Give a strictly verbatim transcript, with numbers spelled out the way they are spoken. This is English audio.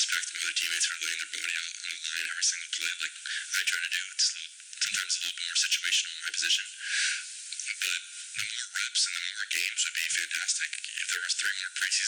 respect my other teammates for laying their body on, on the line every single play, like I try to do. It's a little, sometimes a little bit more situational in my position, but the more reps and the more games would be fantastic. If there was three more preseason